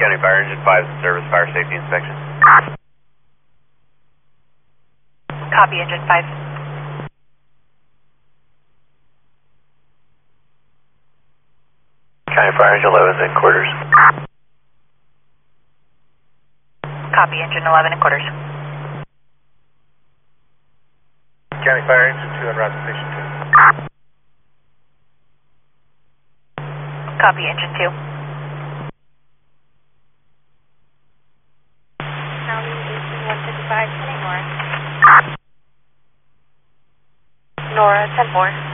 County Fire Engine 5 is in service, fire safety inspection. Copy, Engine 5. County Fire Engine 11 is in quarters. Copy, Engine 11 in quarters. County Fire Engine 2 en route to station 2. Copy, Engine 2. County 155, 10 Nora. Nora, 10-4.